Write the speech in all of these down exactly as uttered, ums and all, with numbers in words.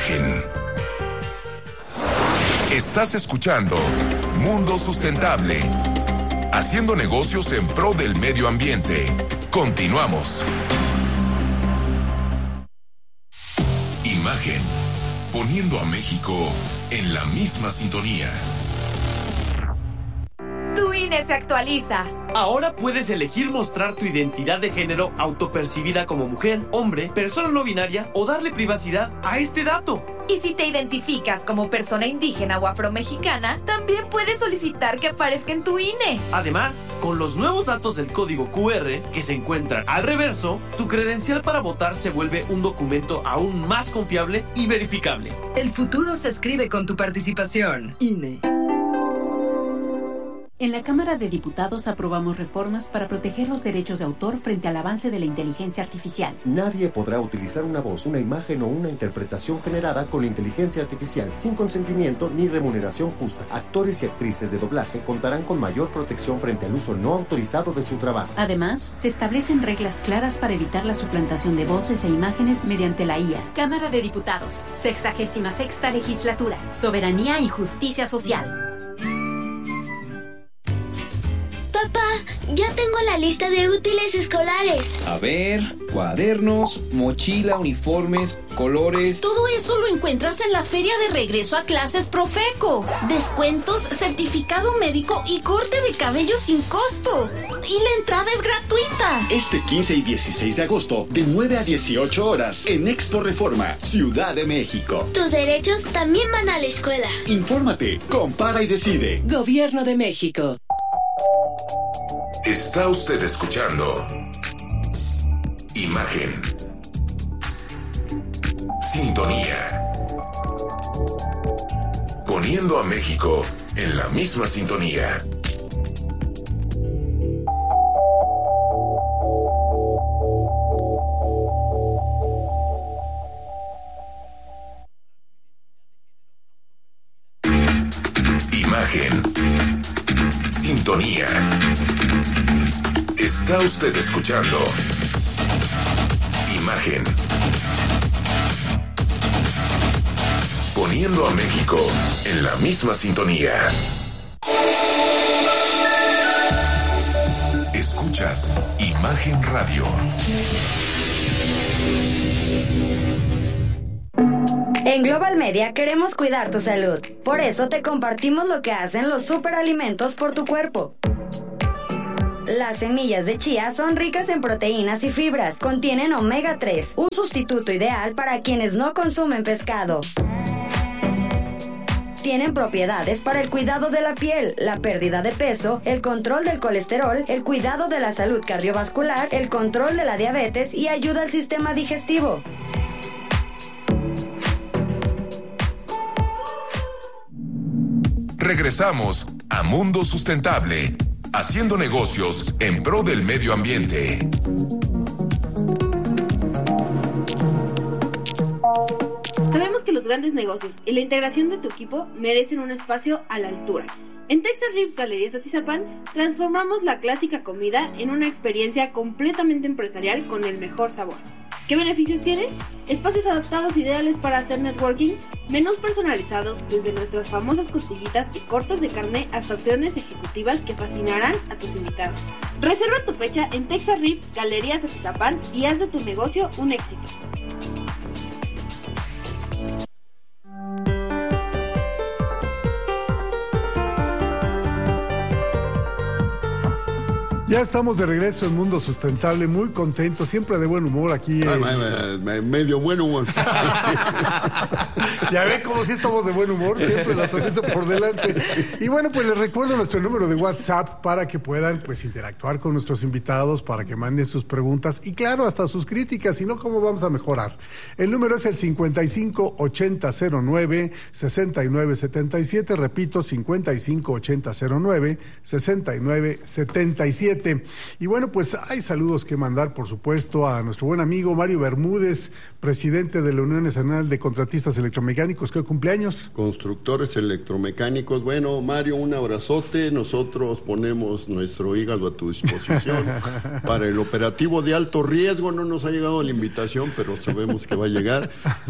Imagen. Estás escuchando Mundo Sustentable, haciendo negocios en pro del medio ambiente. Continuamos. Imagen, poniendo a México en la misma sintonía. Tu I N E se actualiza. Ahora puedes elegir mostrar tu identidad de género autopercibida como mujer, hombre, persona no binaria o darle privacidad a este dato. Y si te identificas como persona indígena o afromexicana, también puedes solicitar que aparezca en tu I N E. Además, con los nuevos datos del código Q R que se encuentran al reverso, tu credencial para votar se vuelve un documento aún más confiable y verificable. El futuro se escribe con tu participación. I N E. En la Cámara de Diputados aprobamos reformas para proteger los derechos de autor frente al avance de la inteligencia artificial. Nadie podrá utilizar una voz, una imagen o una interpretación generada con inteligencia artificial sin consentimiento ni remuneración justa. Actores y actrices de doblaje contarán con mayor protección frente al uso no autorizado de su trabajo. Además, se establecen reglas claras para evitar la suplantación de voces e imágenes mediante la I A. Cámara de Diputados, sexagésima sexta legislatura, soberanía y justicia social. Papá, ya tengo la lista de útiles escolares. A ver, cuadernos, mochila, uniformes, colores... Todo eso lo encuentras en la feria de regreso a clases Profeco. Descuentos, certificado médico y corte de cabello sin costo. Y la entrada es gratuita. Este quince y dieciséis de agosto, de nueve a dieciocho horas, en Expo Reforma, Ciudad de México. Tus derechos también van a la escuela. Infórmate, compara y decide. Gobierno de México. Está usted escuchando Imagen. Sintonía. Poniendo a México en la misma sintonía. Imagen. Sintonía. Está usted escuchando Imagen. Poniendo a México en la misma sintonía. Escuchas Imagen Radio. En Global Media queremos cuidar tu salud. Por eso te compartimos lo que hacen los superalimentos por tu cuerpo. Las semillas de chía son ricas en proteínas y fibras. Contienen omega tres, un sustituto ideal para quienes no consumen pescado. Tienen propiedades para el cuidado de la piel, la pérdida de peso, el control del colesterol, el cuidado de la salud cardiovascular, el control de la diabetes y ayuda al sistema digestivo. Regresamos a Mundo Sustentable, haciendo negocios en pro del medio ambiente. Sabemos que los grandes negocios y la integración de tu equipo merecen un espacio a la altura. En Texas Ribs Galerías Atizapán transformamos la clásica comida en una experiencia completamente empresarial con el mejor sabor. ¿Qué beneficios tienes? Espacios adaptados ideales para hacer networking, menús personalizados desde nuestras famosas costillitas y cortes de carne hasta opciones ejecutivas que fascinarán a tus invitados. Reserva tu fecha en Texas Ribs Galerías Atizapán y haz de tu negocio un éxito. Ya estamos de regreso en Mundo Sustentable, muy contentos, siempre de buen humor aquí. Eh. Me, me, medio buen humor. Ya ven cómo sí estamos de buen humor, siempre la sonrisa por delante. Y bueno, pues les recuerdo nuestro número de WhatsApp para que puedan pues interactuar con nuestros invitados, para que manden sus preguntas y claro, hasta sus críticas, si no, ¿cómo vamos a mejorar? El número es el cincuenta y cinco ochenta cero nueve sesenta y nueve setenta y siete, repito, cincuenta y cinco ochenta cero nueve sesenta y nueve setenta y siete. siete. Y bueno, pues hay saludos que mandar, por supuesto, a nuestro buen amigo Mario Bermúdez, presidente de la Unión Nacional de Contratistas Electromecánicos, que hoy cumpleaños. Constructores electromecánicos. Bueno, Mario, un abrazote. Nosotros ponemos nuestro hígado a tu disposición para el operativo de alto riesgo. No nos ha llegado la invitación, pero sabemos que va a llegar.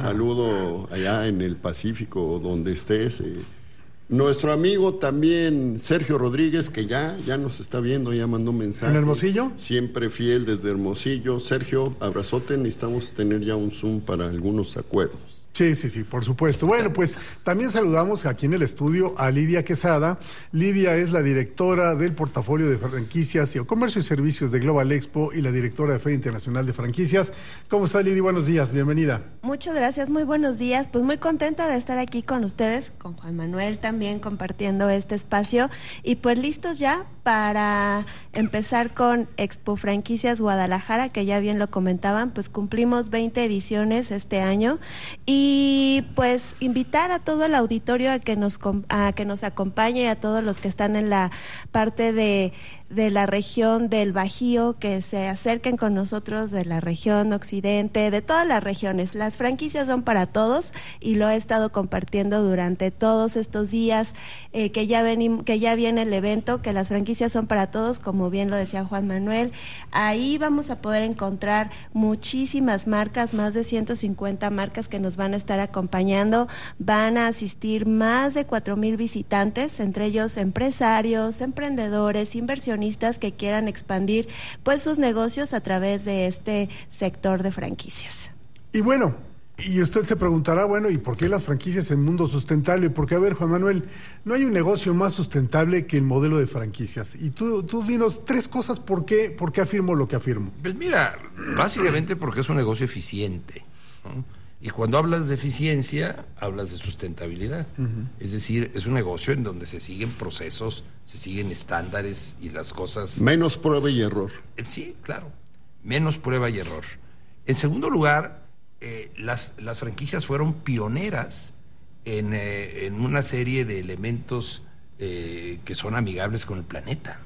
Saludo allá en el Pacífico, donde estés. Eh. Nuestro amigo también, Sergio Rodríguez, que ya, ya nos está viendo, ya mandó un mensaje. ¿En Hermosillo? Siempre fiel desde Hermosillo. Sergio, abrazote, necesitamos tener ya un Zoom para algunos acuerdos. Sí, sí, sí, por supuesto. Bueno, pues también saludamos aquí en el estudio a Lidia Quesada. Lidia es la directora del portafolio de franquicias y comercio y servicios de Global Expo y la directora de Feria Internacional de Franquicias. ¿Cómo está, Lidia? Buenos días, bienvenida. Muchas gracias, muy buenos días. Pues muy contenta de estar aquí con ustedes, con Juan Manuel también compartiendo este espacio y pues listos ya para empezar con Expo Franquicias Guadalajara, que ya bien lo comentaban, pues cumplimos veinte ediciones este año y Y pues invitar a todo el auditorio a que nos a que nos acompañe, a todos los que están en la parte de, de la región del Bajío, que se acerquen con nosotros, de la región occidente, de todas las regiones. Las franquicias son para todos y lo he estado compartiendo durante todos estos días eh, que ya ven, que ya viene el evento, que las franquicias son para todos, como bien lo decía Juan Manuel. Ahí vamos a poder encontrar muchísimas marcas, más de ciento cincuenta marcas que nos van a estar acompañando. Van a asistir más de cuatro mil visitantes, entre ellos empresarios, emprendedores, inversionistas que quieran expandir pues sus negocios a través de este sector de franquicias. Y bueno, y usted se preguntará, bueno, ¿y por qué las franquicias en mundo sustentable? Porque, a ver, Juan Manuel, no hay un negocio más sustentable que el modelo de franquicias. Y tú, tú dinos tres cosas por qué, por qué afirmo lo que afirmo. Pues mira, básicamente porque es un negocio eficiente, ¿no? Y cuando hablas de eficiencia, hablas de sustentabilidad. Uh-huh. Es decir, es un negocio en donde se siguen procesos, se siguen estándares y las cosas... Menos prueba y error. Sí, claro. Menos prueba y error. En segundo lugar, eh, las, las franquicias fueron pioneras en, eh, en una serie de elementos eh, que son amigables con el planeta.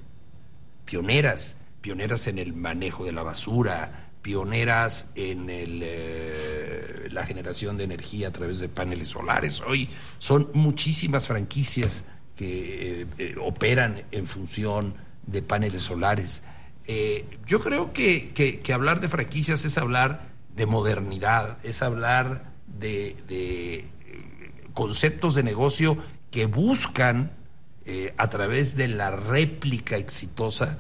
Pioneras. Pioneras en el manejo de la basura, pioneras en el, eh, la generación de energía a través de paneles solares. Hoy son muchísimas franquicias que eh, eh, operan en función de paneles solares. Eh, yo creo que, que, que hablar de franquicias es hablar de modernidad, es hablar de, de conceptos de negocio que buscan, eh, a través de la réplica exitosa,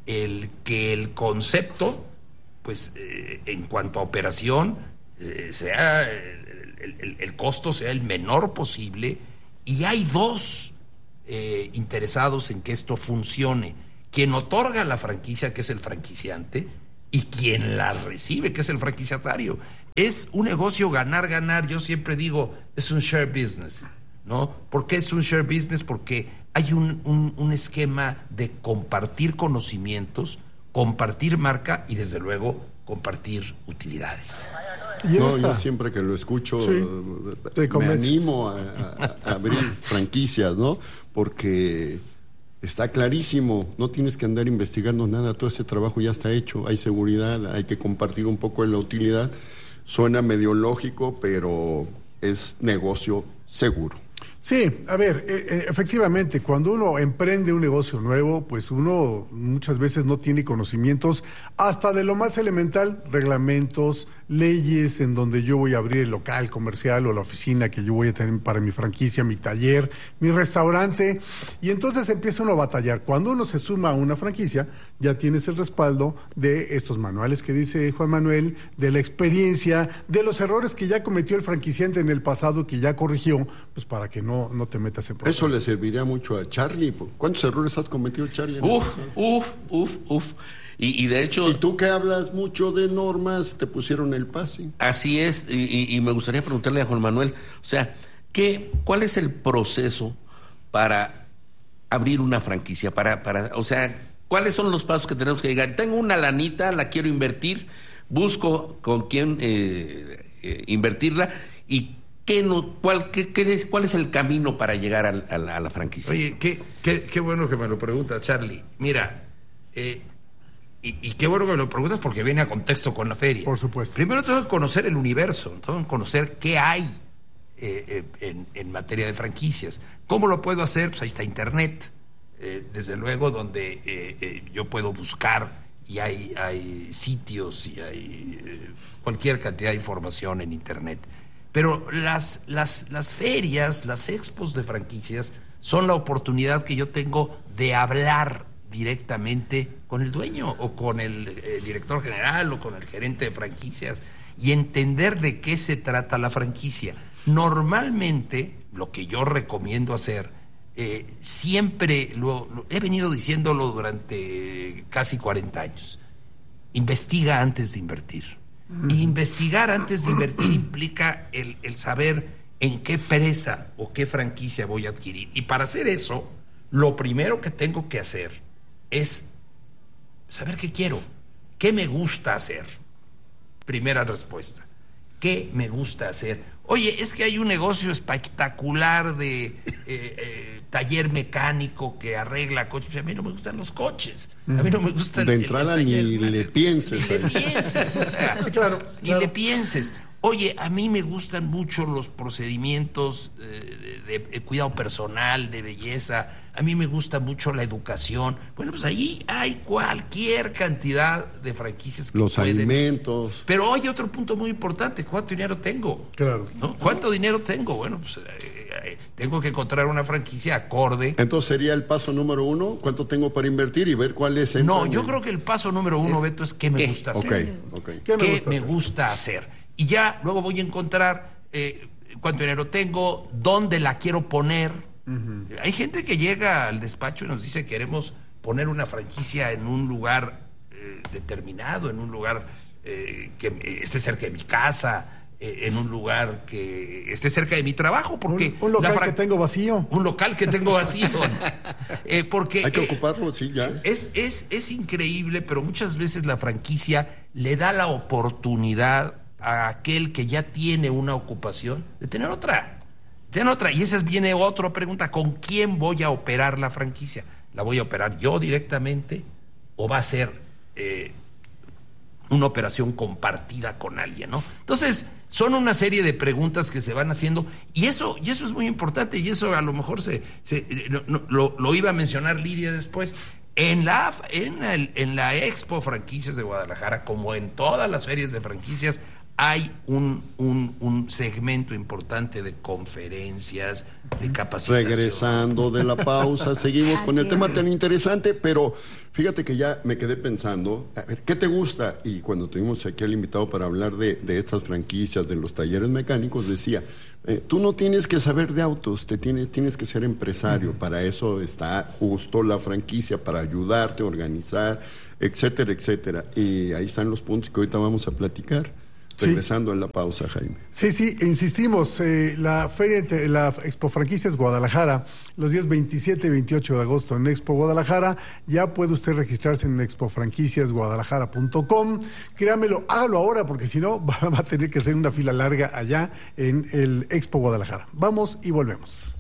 el que el concepto, pues eh, en cuanto a operación, eh, sea el, el, el costo sea el menor posible, y hay dos eh, interesados en que esto funcione: quien otorga la franquicia, que es el franquiciante, y quien la recibe, que es el franquiciatario. Es un negocio ganar, ganar. Yo siempre digo, es un share business, ¿no? ¿Por qué es un share business? Porque hay un, un, un esquema de compartir conocimientos, compartir marca y desde luego compartir utilidades. No, yo siempre que lo escucho, sí, me animo a, a, a abrir franquicias, ¿no? Porque está clarísimo, no tienes que andar investigando nada, todo ese trabajo ya está hecho, hay seguridad, hay que compartir un poco de la utilidad. Suena medio lógico, pero es negocio seguro. Sí, a ver, eh, efectivamente, cuando uno emprende un negocio nuevo, pues uno muchas veces no tiene conocimientos hasta de lo más elemental, reglamentos, leyes en donde yo voy a abrir el local comercial o la oficina que yo voy a tener para mi franquicia, mi taller, mi restaurante, y entonces empieza uno a batallar. Cuando uno se suma a una franquicia, ya tienes el respaldo de estos manuales que dice Juan Manuel, de la experiencia, de los errores que ya cometió el franquiciante en el pasado, que ya corrigió, pues para que no No, no te metas en problemas. Eso le serviría mucho a Charlie. ¿Cuántos errores has cometido, Charlie? Uf, uf, uf, uf. Y, y de hecho... Y tú que hablas mucho de normas, te pusieron el pase. Así es, y, y me gustaría preguntarle a Juan Manuel, o sea, ¿qué, ¿cuál es el proceso para abrir una franquicia? Para, para, o sea, ¿cuáles son los pasos que tenemos que llegar? Tengo una lanita, la quiero invertir, busco con quién eh, eh, invertirla y... ¿Qué no, cuál, qué, qué es, ¿Cuál es el camino para llegar a, a, la, a la franquicia? Oye, qué, qué, qué bueno que me lo pregunta, Charlie. Mira, eh, y, y qué bueno que me lo preguntas porque viene a contexto con la feria. Por supuesto. Primero tengo que conocer el universo, tengo que conocer qué hay eh, eh, en, en materia de franquicias. ¿Cómo lo puedo hacer? Pues ahí está Internet, eh, desde luego, donde eh, eh, yo puedo buscar y hay, hay sitios y hay eh, cualquier cantidad de información en Internet. Pero las, las, las ferias, las expos de franquicias son la oportunidad que yo tengo de hablar directamente con el dueño o con el eh, director general o con el gerente de franquicias y entender de qué se trata la franquicia. Normalmente, lo que yo recomiendo hacer, eh, siempre lo, lo he venido diciéndolo durante casi cuarenta años, investiga antes de invertir. Y investigar antes de invertir implica el, el saber en qué presa o qué franquicia voy a adquirir. Y para hacer eso, lo primero que tengo que hacer es saber qué quiero, qué me gusta hacer. Primera respuesta. ¿Qué me gusta hacer? Oye, es que hay un negocio espectacular de eh, eh, taller mecánico que arregla coches. A mí no me gustan los coches. A mí no me gusta el, de entrada el, el ni le pienses. Ni le pienses. O sea, claro, ni claro. le pienses. Oye, a mí me gustan mucho los procedimientos eh, de, de cuidado personal, de belleza. A mí me gusta mucho la educación. Bueno, pues ahí hay cualquier cantidad de franquicias que los pueden. alimentos. Pero hay otro punto muy importante. ¿Cuánto dinero tengo? Claro. ¿No? ¿Cuánto dinero tengo? Bueno, pues eh, eh, tengo que encontrar una franquicia acorde. Entonces sería el paso número uno, ¿cuánto tengo para invertir y ver cuál es el... No, yo creo que el paso número uno, es, Beto, es qué me ¿qué? gusta hacer. Okay, okay. ¿Qué me, ¿Qué gusta, me hacer? gusta hacer? Y ya luego voy a encontrar eh, cuánto dinero tengo, dónde la quiero poner. Uh-huh. Hay gente que llega al despacho y nos dice queremos poner una franquicia en un lugar eh, determinado, en un lugar eh, que esté cerca de mi casa, eh, en un lugar que esté cerca de mi trabajo, porque un, un local fran- que tengo vacío. Un local que tengo vacío. eh, porque hay que eh, ocuparlo, sí, ya. Es, es, es increíble, pero muchas veces la franquicia le da la oportunidad a aquel que ya tiene una ocupación de tener otra, de tener otra. Y esa viene otra pregunta: ¿con quién voy a operar la franquicia? ¿La voy a operar yo directamente o va a ser eh, una operación compartida con alguien, ¿no? Entonces, son una serie de preguntas que se van haciendo y eso, y eso es muy importante y eso a lo mejor se, se no, no, lo, lo iba a mencionar Lidia después. En la, en, el, en la Expo Franquicias de Guadalajara, como en todas las ferias de franquicias, hay un, un, un segmento importante de conferencias, de capacitación. Regresando de la pausa, seguimos con el tema tan interesante, pero fíjate que ya me quedé pensando, a ver, ¿qué te gusta? Y cuando tuvimos aquí al invitado para hablar de, de estas franquicias, de los talleres mecánicos, decía, eh, tú no tienes que saber de autos, te tienes, tienes que ser empresario, uh-huh. Para eso está justo la franquicia, para ayudarte a organizar, etcétera, etcétera. Y ahí están los puntos que ahorita vamos a platicar. Regresando sí. en la pausa, Jaime. Sí, sí, insistimos, eh, la feria, la Expo Franquicias Guadalajara, los días veintisiete y veintiocho de agosto en Expo Guadalajara, ya puede usted registrarse en expo franquicias guadalajara punto com. Créamelo, hágalo ahora, porque si no, va a tener que hacer una fila larga allá en el Expo Guadalajara. Vamos y volvemos.